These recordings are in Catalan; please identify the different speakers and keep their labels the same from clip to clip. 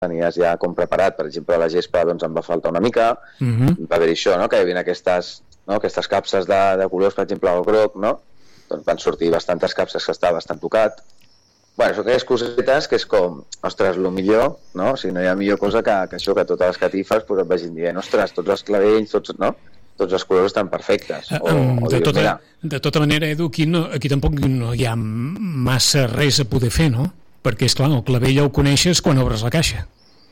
Speaker 1: tenies ja com preparat. Per exemple, a la gespa doncs, em va faltar una mica, va haver-hi això, no? Que hi havia aquestes capses de colors, per exemple, el groc, no? Doncs van sortir bastantes capses que estava bastant tocat. Bueno, són aquelles cosetes que és com, ostres, el millor, no? O sigui, no hi ha millor cosa que això, que totes les catifes pues, et vagin dient, ostres, tots els clavells, no? Tots els colors estan perfectes.
Speaker 2: De tota manera, Edu, aquí tampoc no hi ha massa res a poder fer, no? Perquè, esclar, el clavell ja ho coneixes quan obres la caixa.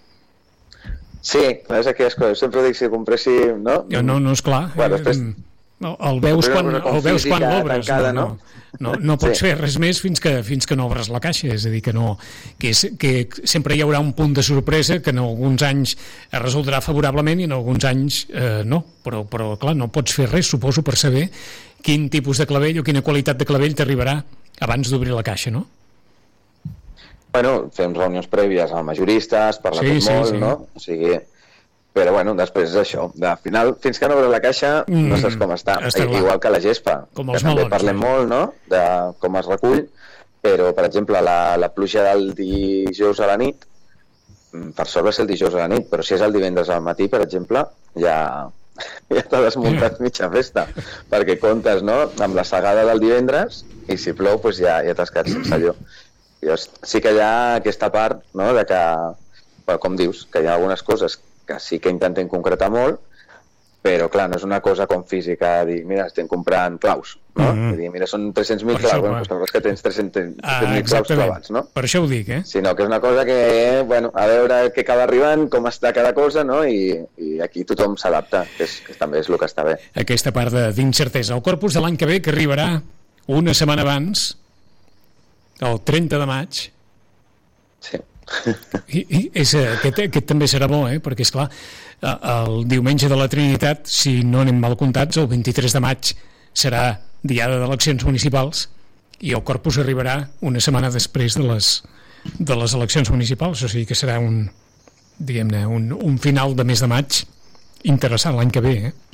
Speaker 1: Sí, és aquelles coses. Sempre dic, si compressi, no?
Speaker 2: No, esclar.
Speaker 1: Bueno, després...
Speaker 2: El veus quan l'obres,
Speaker 1: tancada,
Speaker 2: no pots fer res més fins que no obres la caixa, és a dir, que sempre hi haurà un punt de sorpresa que en alguns anys es resoldrà favorablement i en alguns anys no, però clar, no pots fer res, suposo, per saber quin tipus de clavell o quina qualitat de clavell t'arribarà abans d'obrir la caixa, no?
Speaker 1: Bueno, fem reunions prèvies amb majoristes, parlar molt, no? O sigui... Però, bueno, després és això. Al final, fins que no obres la caixa, no saps com està. Igual que la gespa, que també parlem molt, no?, de com es recull, però, per exemple, la pluja del dijous a la nit, per sort va ser el dijous a la nit, però si és el divendres al matí, per exemple, ja t'ha desmuntat mitja festa, perquè comptes, no?, amb la segada del divendres, i si plou, doncs ja t'has quedat sense allò. Llavors, sí que hi ha aquesta part, no?, de que, com dius, que hi ha algunes coses que sí que intentem concretar molt, però clar, no és una cosa com física, dir, mira, estem comprant claus, no? Dir, mira, són 300.000 claus, bueno, doncs la cosa és que tens 300.000 claus clavats, no?
Speaker 2: Per això ho dic,
Speaker 1: Sinó que és una cosa que, bueno, a veure què acaba arribant, com està cada cosa, no? I aquí tothom s'adapta, que també és el que està bé.
Speaker 2: Aquesta part d'incertesa. El Corpus de l'any que ve, que arribarà una setmana abans, el 30 de maig.
Speaker 1: Sí.
Speaker 2: I aquest també serà bo, perquè esclar, el diumenge de la Trinitat, si no anem mal comptats, el 23 de maig serà diada d'eleccions municipals i el Corpus arribarà una setmana després de les eleccions municipals, o sigui que serà un final de mes de maig interessant l'any que ve,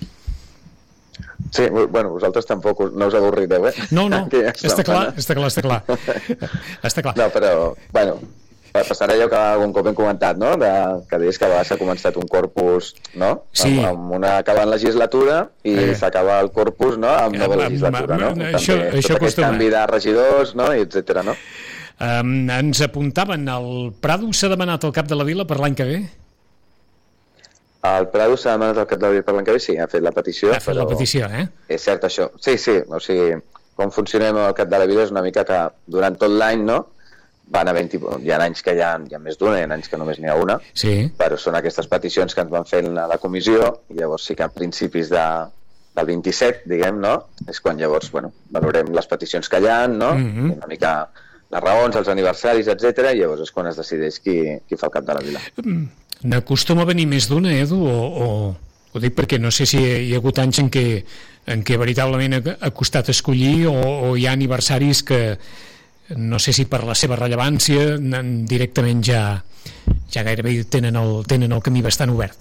Speaker 1: Sí, bueno, vosaltres tampoc no us avorrireu,
Speaker 2: No, està clar.
Speaker 1: No, però, bueno, passarà allò que algun cop hem comentat, no? Que deies que a vegades s'ha començat un corpus, no?
Speaker 2: Sí.
Speaker 1: Amb una acabant legislatura i s'acaba el corpus, no? Amb nova legislatura, no?
Speaker 2: Això
Speaker 1: aquest canvi de regidors, no? I etcètera, no?
Speaker 2: Ens apuntaven, el Prado s'ha demanat al cap de la vila per l'any que ve?
Speaker 1: El Prado s'ha demanat al cap de la vila per l'any que ve, sí, ha fet la petició.
Speaker 2: Ha fet la petició,
Speaker 1: És cert, això. Sí, o sigui, com funcionem al cap de la vila és una mica que durant tot l'any, no?, van havent-hi, hi ha anys que hi ha més d'una, hi ha anys que només n'hi ha una, però són aquestes peticions que ens van fer a la comissió, i llavors sí que a principis del 27, diguem, no? És quan llavors, bueno, valorem les peticions que hi ha, no? Una mica les raons, els aniversaris, etc. I llavors és quan es decideix qui fa el cap de la vila.
Speaker 2: N'acostuma a venir més d'una, Edu, o ho dic perquè no sé si hi ha hagut anys en què veritablement ha costat escollir o hi ha aniversaris que no sé si per la seva rellevància directament ja gairebé tenen el camí bastant obert.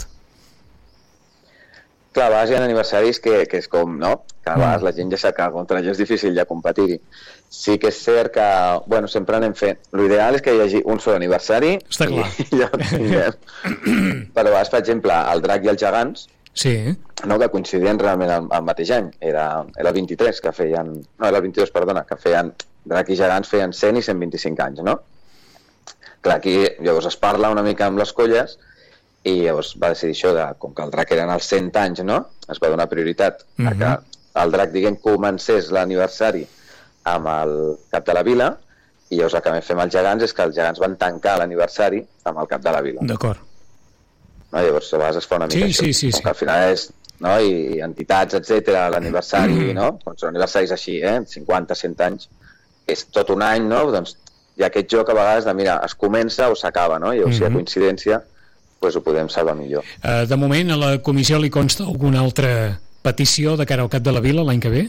Speaker 1: Clar, a vegades hi ha aniversaris que és com, no? Que a vegades la gent ja sap que contra ells és difícil ja competir-hi. Sí que és cert que, bueno, sempre anem fent... L'ideal és que hi hagi un sol aniversari.
Speaker 2: Està clar.
Speaker 1: I ja ho tinguem. Però a vegades, per exemple, el Drac i els Gegants, no, que coincidien realment al mateix any. Era el 23 que feien... No, era el 22, perdona, que feien... Drac i Gegants feien 100 i 125 anys, no? Clar, aquí llavors es parla una mica amb les colles i llavors va decidir això, com que el Drac eren els 100 anys, no? Es va donar prioritat a que el Drac, diguem, comencés l'aniversari amb el cap de la vila i llavors el que vam fer amb els Gegants és que els Gegants van tancar l'aniversari amb el cap de la vila.
Speaker 2: D'acord.
Speaker 1: No? Llavors a vegades es fa una mica
Speaker 2: sí.
Speaker 1: Que al final és... No? I entitats, etc, l'aniversari, no? Quan són aniversaris així, 50, 100 anys, és tot un any, no? Doncs hi ha aquest joc a vegades de, mira, es comença o s'acaba, no? I si hi ha coincidència, doncs ho podem salvar millor.
Speaker 2: De moment, a la comissió li consta alguna altra petició de cara al cap de la vila l'any que ve?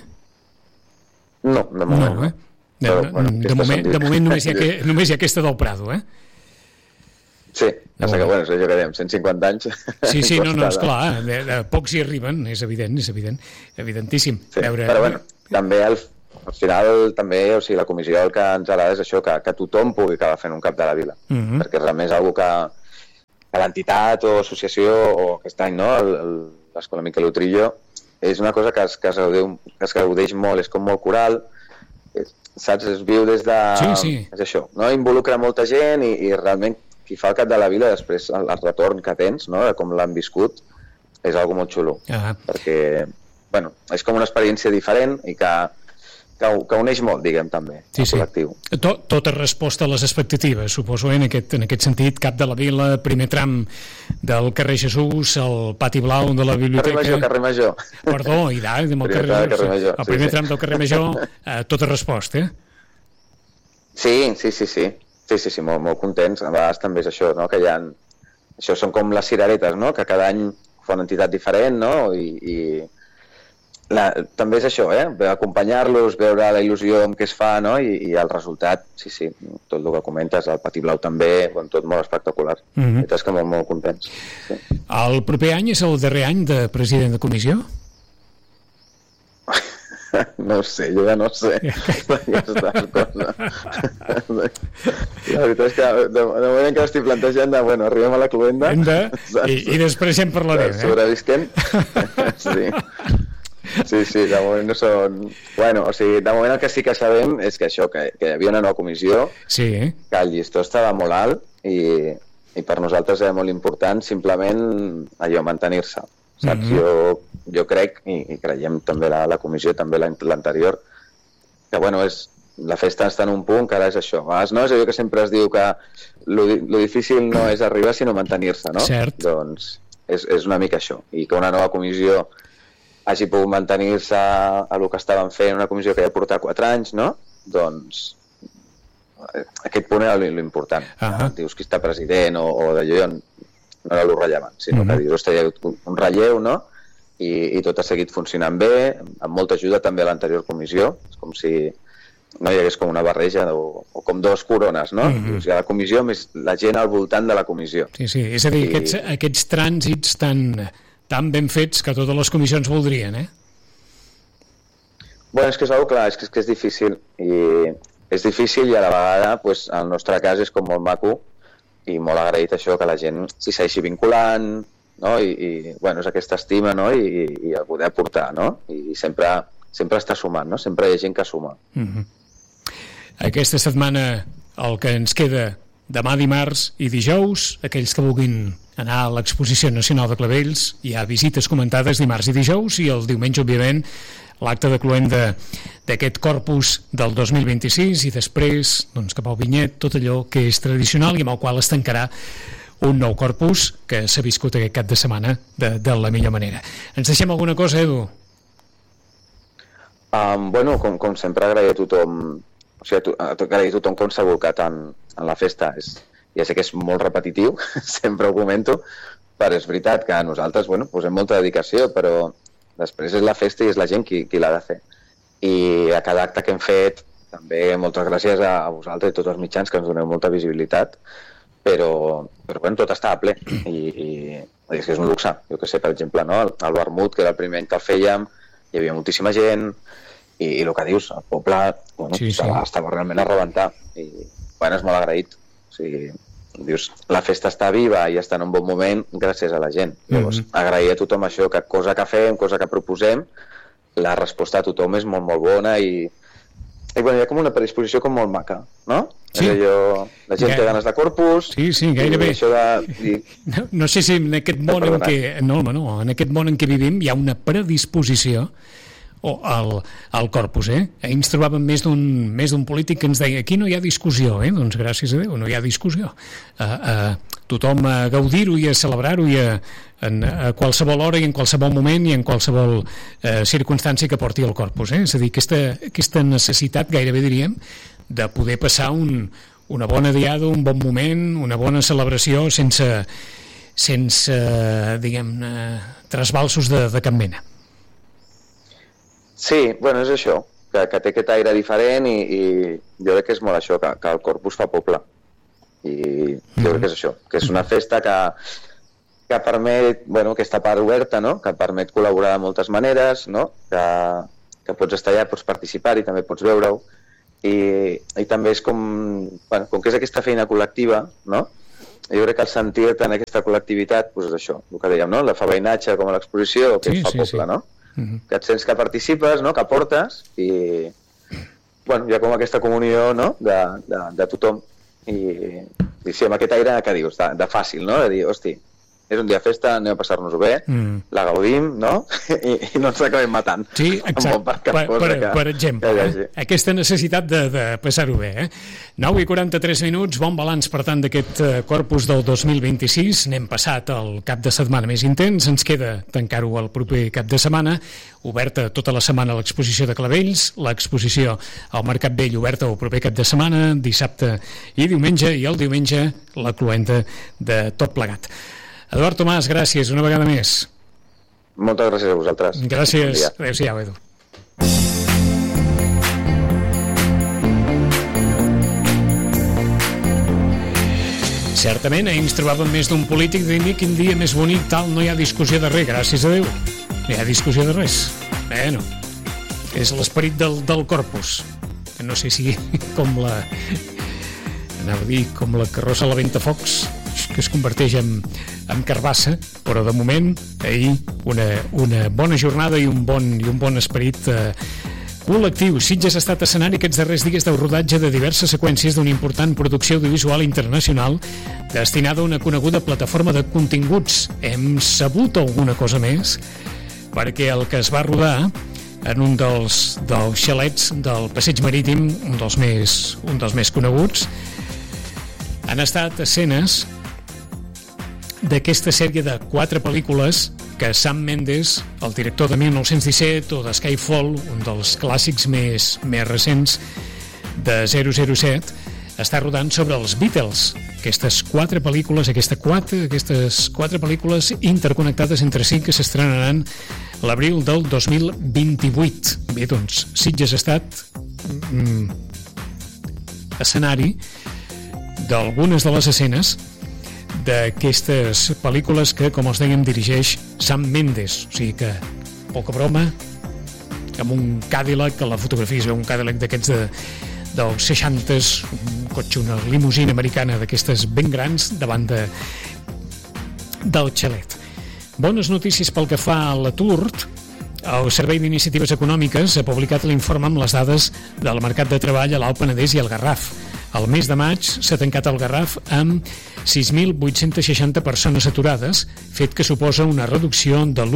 Speaker 1: No, de moment no.
Speaker 2: De moment només hi ha aquesta del Prado,
Speaker 1: Sí, passa que, bueno, és allò que dèiem, 150 anys...
Speaker 2: Sí, no, esclar, de pocs hi arriben, és evidentíssim.
Speaker 1: Sí, però bueno, també al final, també, o sigui, la comissió el que ens agrada és això, que tothom pugui acabar fent un cap de la vila, perquè realment és una cosa l'entitat o associació, o aquest any, no? L'Escola Miquel Utrillo, és una cosa que es gaudeix molt, és com molt coral, saps? Es viu des de...
Speaker 2: Sí.
Speaker 1: És això, no? Involucra molta gent i realment qui fa el cap de la vila després el retorn que tens, no? De com l'han viscut, és algo molt xulo. Perquè, bueno, és com una experiència diferent i que uneix molt, diguem, també, el col·lectiu.
Speaker 2: Tot ha respost a les expectatives, suposo, en aquest sentit, cap de la vila, primer tram del carrer Jesús, el pati blau de la biblioteca...
Speaker 1: Carrer Major.
Speaker 2: Perdó, el primer tram del carrer Major, tot ha respost, eh?
Speaker 1: Sí, molt contents. A vegades també és això, no? Que hi ha... Això són com les cireretes, no? Que cada any fa una entitat diferent, no? També és això, acompanyar-los, veure la il·lusió amb què es fa, no? I el resultat, sí, tot el que comentes, el pati blau també, tot molt espectacular. És que molt contents. Sí.
Speaker 2: El proper any és el darrer any de president de comissió?
Speaker 1: No ho sé, jo ja no sé aquestes coses. La veritat és que de moment que l'estic plantejant arribem a la cluenda
Speaker 2: i després ja en parlarem.
Speaker 1: Sobrevisquent. Sí, de moment no són... de moment el que sí que sabem és que això, que hi havia una nova comissió, que el llistó estava molt alt i per nosaltres era molt important simplement allò, mantenir-se. Saps? Jo crec, i creiem també la comissió, també l'anterior, que la festa està en un punt que ara és això. A vegades no és allò que sempre es diu que lo difícil no és arribar sinó mantenir-se, no?
Speaker 2: Cert.
Speaker 1: Doncs és una mica això. I que una nova comissió hagi pogut mantenir-se a el que estaven fent, una comissió que ja porta 4 anys, no? Doncs aquest punt era l'important. Dius qui està president o d'allò no era lo rellevant, sinó que dius, hi ha hagut un relleu, no? I tot ha seguit funcionant bé, amb molta ajuda també a l'anterior comissió, és com si no hi hagués com una barreja o com dos corones, no? O sigui, la comissió més la gent al voltant de la comissió.
Speaker 2: Sí, és a dir, aquests trànsits tan ben fets que totes les comissions voldrien,
Speaker 1: És que és algo clar, és que és difícil i a la vegada el nostre cas és com molt maco i molt agraït això que la gent s'hi segueixi vinculant, no? I és aquesta estima, no? I el poder aportar, no? I sempre està sumant, no? Sempre hi ha gent que suma.
Speaker 2: Aquesta setmana el que ens queda demà dimarts i dijous, aquells que vulguin anar a l'Exposició Nacional de Clavells, hi ha visites comentades dimarts i dijous, i el diumenge, òbviament, l'acte de cloenda d'aquest corpus del 2026 i després, cap al vinyet, tot allò que és tradicional i amb el qual es tancarà un nou corpus que s'ha viscut aquest cap de setmana de la millor manera. Ens deixem alguna cosa, Edu?
Speaker 1: Com sempre, agrair a tothom, agrair a tothom com s'ha volcat en la festa. Ja sé que és molt repetitiu, sempre ho comento, però és veritat que nosaltres posem molta dedicació, però després és la festa i és la gent qui l'ha de fer. I a cada acte que hem fet, també moltes gràcies a vosaltres i tots els mitjans que ens doneu molta visibilitat, però tot està a ple i és que és un luxe. Jo que sé, per exemple, no? El Vermut, que era el primer any que el fèiem, hi havia moltíssima gent i el que dius, el poble estava realment a rebentar i és molt agraït. O sigui, dius, la festa està viva i està en un bon moment gràcies a la gent. Llavors, agrair a tothom això, que cosa que fem, cosa que proposem, la resposta a tothom és molt, molt bona i hi ha com una predisposició com molt maca, no?
Speaker 2: Sí.
Speaker 1: Allò, la gent té ganes de corpus.
Speaker 2: Sí, gairebé. No sé si en aquest món en què... No, en aquest món en què vivim hi ha una predisposició al corpus, Ahir ens trobàvem més d'un polític que ens deia aquí no hi ha discussió, doncs gràcies a Déu no hi ha discussió, tothom a gaudir-ho i a celebrar-ho i a qualsevol hora i en qualsevol moment i en qualsevol circumstància que porti el corpus, És a dir, aquesta necessitat, gairebé diríem, de poder passar una bona diada, un bon moment, una bona celebració sense diguem-ne, trasbalsos de cap mena.
Speaker 1: Sí, és això, que té aquest aire diferent i jo crec que és molt això, que el corpus fa poble. I jo crec que és això, que és una festa que permet, aquesta part oberta, no? Que permet col·laborar de moltes maneres, no? Que pots estar allà, pots participar i també pots veure-ho. I també és com que és aquesta feina col·lectiva, no? jo crec que el sentir en aquesta col·lectivitat, doncs això, el que dèiem, no? La fa veïnatge com a l'exposició, que fa poble, no? Que et sents que participes, no? Que aportes, i bueno, hi ha com aquesta comunió, no? De tothom, i sí, amb aquest aire que dius, de fàcil, no? De dir, hosti, és un dia de festa, anem a passar-nos-ho bé, la gaudim, no? I no ens acabem matant.
Speaker 2: Sí, exacte. Per exemple, aquesta necessitat de passar-ho bé. 9:43, bon balanç, per tant, d'aquest Corpus del 2026. N'hem passat el cap de setmana més intens, ens queda tancar-ho el proper cap de setmana, oberta tota la setmana l'exposició de Clavells, l'exposició al Mercat Vell oberta el proper cap de setmana, dissabte i diumenge, i el diumenge la cloenda de tot plegat. Eduard Tomàs, gràcies una vegada més.
Speaker 1: Moltes gràcies a vosaltres.
Speaker 2: Gràcies. Adéu-siau, Edu. Certament, ahir ens trobàvem més d'un polític dient quin dia més bonic, tal, no hi ha discussió de res, gràcies a Déu. No hi ha discussió de res. Bueno, és l'esperit del Corpus. No sé si com la... anava a dir, com la carrossa a la Ventafocs, que es converteix en carbassa, però de moment ahir una bona jornada i un bon esperit col·lectiu. Sitges ha estat escenari aquests darrers dies del rodatge de diverses seqüències d'una important producció audiovisual internacional destinada a una coneguda plataforma de continguts. Hem sabut alguna cosa més perquè el que es va rodar en un dels xalets del Passeig Marítim, un dels més coneguts, han estat escenes d'aquesta sèrie de 4 pel·lícules que Sam Mendes, el director de 1917 o de Skyfall, un dels clàssics més recents de 007, està rodant sobre els Beatles. Aquestes 4 pel·lícules, aquestes 4 pel·lícules interconnectades entre si, que s'estrenaran l'abril del 2028. Bé, doncs, Sitges ha estat escenari d'algunes de les escenes d'aquestes pel·lícules que, com els dèiem, dirigeix Sam Mendes. O sigui que, poca broma, amb un Cadillac, a la fotografia es veu un Cadillac d'aquests dels 60s, un cotxe, una limusina americana d'aquestes ben grans davant del xalet. Bones notícies pel que fa a l'atur. El Servei d'Iniciatives Econòmiques ha publicat l'informe amb les dades del mercat de treball a l'Alt Penedès i al Garraf. El mes de maig s'ha tancat el Garraf amb 6.860 persones aturades, fet que suposa una reducció de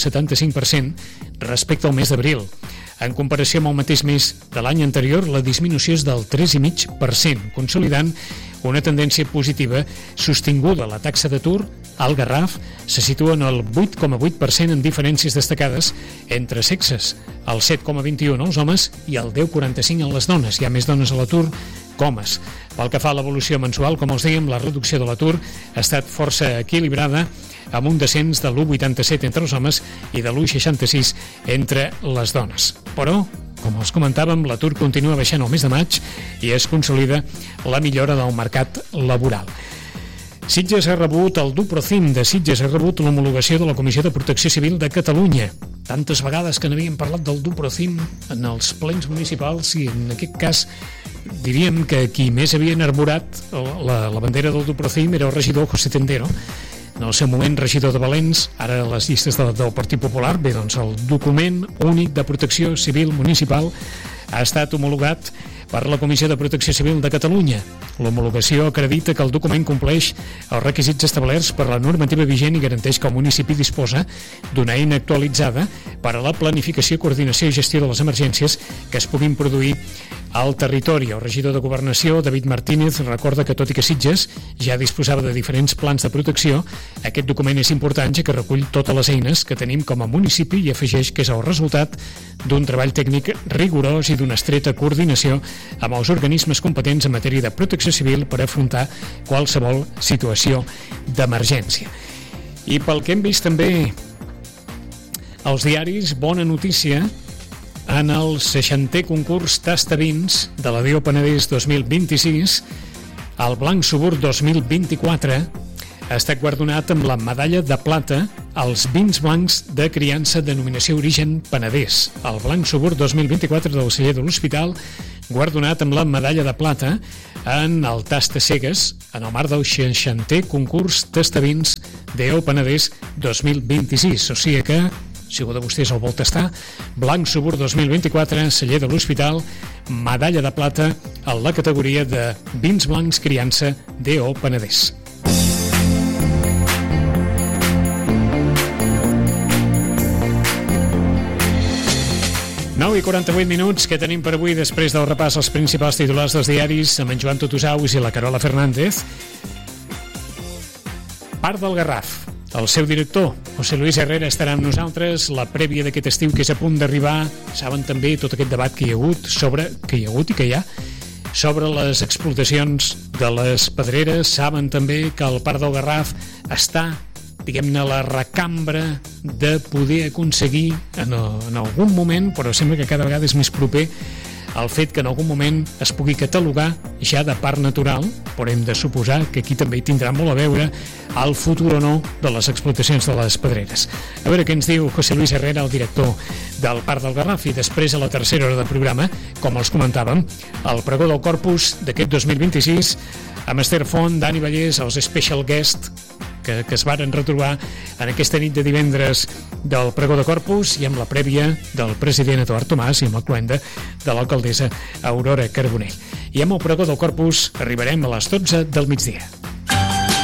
Speaker 2: l'1,75% respecte al mes d'abril. En comparació amb el mateix mes de l'any anterior, la disminució és del 3,5%, consolidant una tendència positiva sostinguda. La taxa d'atur al Garraf se situa en el 8,8% en diferències destacades entre sexes, el 7,21% als homes i el 10,45% en les dones. Hi ha més dones a l'atur que homes. Pel que fa a l'evolució mensual, com els dèiem, la reducció de l'atur ha estat força equilibrada, amb un descens de l'1,87 entre els homes i de l'1,66 entre les dones. Però, com els comentàvem, l'atur continua baixant el mes de maig i es consolida la millora del mercat laboral. Sitges ha rebut el Duprocim de Sitges, ha rebut l'homologació de la Comissió de Protecció Civil de Catalunya. Tantes vegades que n'havíem parlat del Duprocim en els plens municipals i en aquest cas diríem que qui més havia enarborat la bandera del Duprocim era el regidor José Tendero, en el seu moment regidor de Valens, ara a les llistes del Partit Popular. Bé, doncs el document únic de protecció civil municipal ha estat homologat per la Comissió de Protecció Civil de Catalunya. L'homologació acredita que el document compleix els requisits establerts per la normativa vigent i garanteix que el municipi disposa d'una eina actualitzada per a la planificació, coordinació i gestió de les emergències que es puguin produir al territori. El regidor de Governació, David Martínez, recorda que tot i que Sitges ja disposava de diferents plans de protecció, aquest document és important ja que recull totes les eines que tenim com a municipi i afegeix que és el resultat d'un treball tècnic rigorós i d'una estreta coordinació amb els organismes competents en matèria de protecció civil per afrontar qualsevol situació d'emergència. I pel que hem vist també als diaris, bona notícia, en el 60è concurs Tastavins de la Dio Penedès 2026, el Blanc Subur 2024 ha estat guardonat amb la medalla de plata els vins blancs de criança denominació origen Penedès. El Blanc Subur 2024 del celler de l'Hospital, guardonat amb la medalla de plata en el Tasta Cegues, en el marc del 60è concurs Tastavins DO Penedès 2026. O sigui que, si algú de vostès el vol tastar, Blanc Subur 2024, celler de l'Hospital, medalla de plata en la categoria de vins blancs criança DO Penedès. I 48 minuts que tenim per avui després del repàs als principals titulars dels diaris amb en Joan Tutusaus i la Carola Fernández. Parc del Garraf. El seu director, José Luis Herrera, estarà amb nosaltres. La prèvia d'aquest estiu que és a punt d'arribar. Saben també tot aquest debat que hi ha hagut i que hi ha sobre les explotacions de les pedreres. Saben també que el Parc del Garraf està, diguem-ne, la recambra de poder aconseguir en algun moment, però sembla que cada vegada és més proper el fet que en algun moment es pugui catalogar ja de parc natural, però hem de suposar que aquí també hi tindrà molt a veure el futur o no de les explotacions de les pedreres. A veure què ens diu José Luis Herrera, el director del Parc del Garraf, i després a la tercera hora del programa, com els comentàvem, el pregó del Corpus d'aquest 2026 amb Esther Font, Dani Vallès, els special guest que es varen retrobar en aquesta nit de divendres del pregó de Corpus i amb la prèvia del president Eduard Tomàs i amb la cloenda de l'alcaldessa Aurora Carbonell. I amb el pregó del Corpus arribarem a les 12 del migdia.